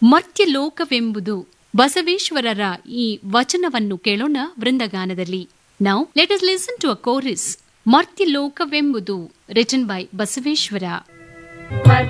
ಮರ್ತ್ಯಲೋಕವೆಂಬುದು ಬಸವೇಶ್ವರರ ಈ ವಚನವನ್ನು ಕೇಳೋಣ ವೃಂದಗಾನದಲ್ಲಿ. Now let us listen to a chorus. ಮರ್ತ್ಯಲೋಕವೆಂಬುದು written by Basaveshwara.